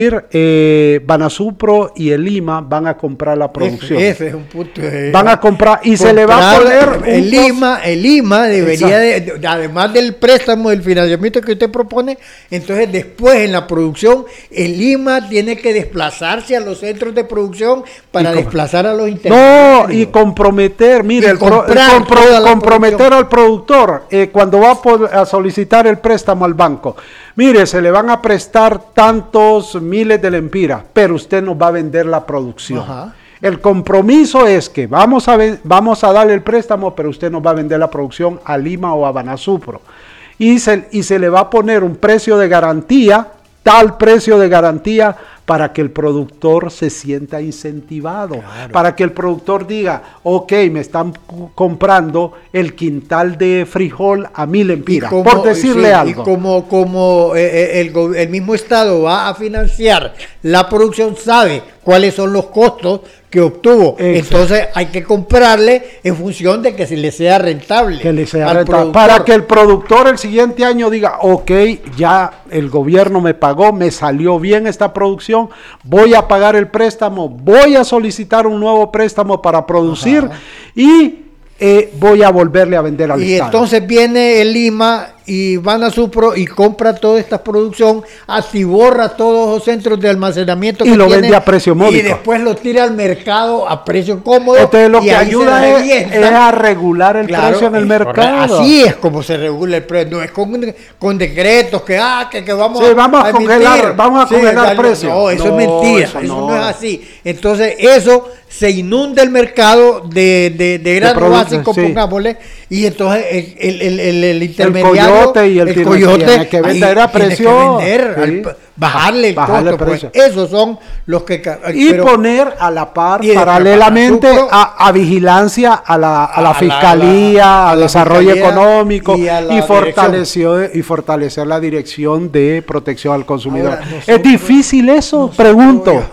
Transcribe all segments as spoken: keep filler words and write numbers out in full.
Eh, Banasupro y el Lima van a comprar la producción. Ese, ese es un punto. De, van a comprar y comprar, se le va a poner el Lima, el Lima debería de, de, además del préstamo, del financiamiento que usted propone, entonces después en la producción el Lima tiene que desplazarse a los centros de producción para desplazar a los intermediarios. No, y comprometer, mire, el pro, el compro, comprometer al productor eh, cuando va a, a solicitar el préstamo al banco. Mire, se le van a prestar tantos miles de lempiras, pero usted nos va a vender la producción. Ajá. El compromiso es que vamos a, vamos a darle el préstamo, pero usted nos va a vender la producción a Lima o a Banasupro. Y se, y se le va a poner un precio de garantía, tal precio de garantía, para que el productor se sienta incentivado, claro. Para que el productor diga, ok, me están comprando el quintal de frijol a mil lempiras, como, por decirle sí, algo. Y como, como eh, el, el mismo Estado va a financiar la producción, sabe cuáles son los costos que obtuvo. Exacto. Entonces hay que comprarle en función de que se le sea rentable. Que le sea rentable. Para que el productor el siguiente año diga, ok, ya el gobierno me pagó, me salió bien esta producción, voy a pagar el préstamo, voy a solicitar un nuevo préstamo para producir. Ajá. y eh, voy a volverle a vender al y Estado. Y entonces viene el Lima y Banasupro y compra toda esta producción, así borra todos los centros de almacenamiento y que lo tiene, vende a precio módico. Y después lo tira al mercado a precio cómodo. Entonces lo que ayuda es, es a regular el claro, precio en el mercado. Así es como se regula el precio, no es con, con decretos que, ah, que, que vamos, sí, vamos a, a congelar, vamos a sí, congelar precios. No, eso no, es mentira, eso, eso no. no es así. Entonces eso se inunda el mercado de, de, de grano básico, sí. pongámosle, y entonces el, el, el, el, el intermediario, el coyote y el, el coyote tiene que vender a precio, que vender, sí. al, bajarle el bajarle costo, pues, esos son los que y pero, poner a la par paralelamente a, a vigilancia a la, a la a fiscalía, la, la, a, a desarrollo económico y, y fortaleció y fortalecer la dirección de protección al consumidor. Ahora, nosotros, ¿es difícil eso? Nosotros, pregunto.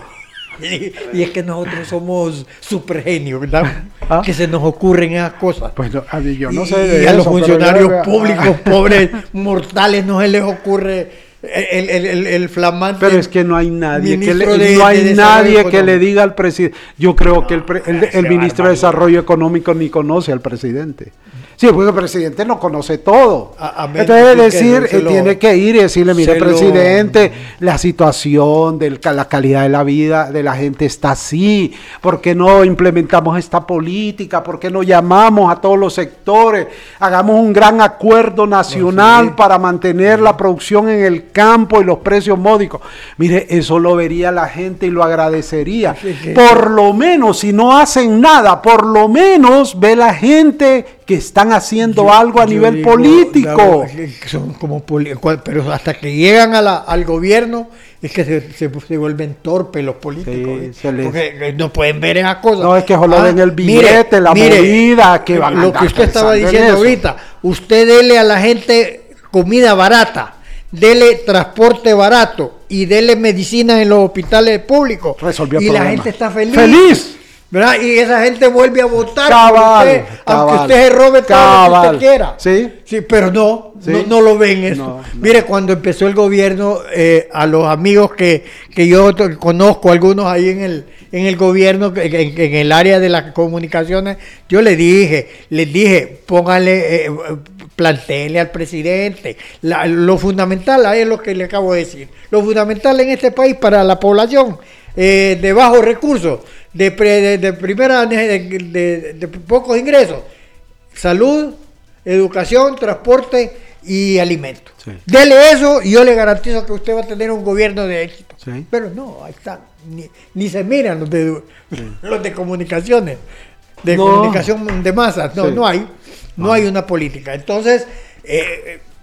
Y, y es que nosotros somos super genios, ¿verdad? ¿Ah? Que se nos ocurren esas cosas. Pues no, a mí yo no sé y, de y a eso, los funcionarios yo, públicos, ah. pobres, mortales, no se les ocurre el, el, el, el flamante. Pero es que no hay nadie que le, de, no hay nadie que le diga al presidente. Yo creo no, que el, el, el, el ministro de Desarrollo Económico ni conoce al presidente. Sí, porque el presidente no conoce todo. A, a Entonces, decir, que lo, tiene que ir y decirle, mire, presidente, lo... la situación de la calidad de la vida de la gente está así. ¿Por qué no implementamos esta política? ¿Por qué no llamamos a todos los sectores? Hagamos un gran acuerdo nacional no, sí. para mantener sí. la producción en el campo y los precios módicos. Mire, eso lo vería la gente y lo agradecería. Sí, sí, por sí. lo menos, si no hacen nada, por lo menos ve la gente que están haciendo yo, algo a nivel digo, político. La, son como poli pero hasta que llegan a la, al gobierno es que se, se, se vuelven torpes los políticos. Sí, les... Porque no pueden ver esas cosas. No, es que solo ah, ven el billete, mire, la mire, movida, que van lo que usted estaba diciendo ahorita. Usted dele a la gente comida barata, dele transporte barato y dele medicinas en los hospitales públicos. Resolvió y el la problema. gente está feliz. ¡Feliz! ¿Verdad? Y esa gente vuelve a votar cabal, usted, cabal, aunque usted se robe todo cabal. lo que usted quiera. Sí, sí pero no, ¿sí? no, no lo ven eso. No, no. Mire, cuando empezó el gobierno, eh, a los amigos que, que yo conozco, algunos ahí en el, en el gobierno, en, en el área de las comunicaciones, yo les dije, les dije, póngale, eh, plantéele al presidente. La, lo fundamental, ahí es lo que le acabo de decir, lo fundamental en este país para la población eh, de bajos recursos, de, pre, de, de primera, de, de, de pocos ingresos, salud, educación, transporte y alimentos. Sí. Dele eso y yo le garantizo que usted va a tener un gobierno de éxito. Sí. Pero no, ahí está, ni, ni se miran los de, sí. los de comunicaciones, de no. comunicación de masas, no, sí. no hay, no, no hay una política. Entonces, eh,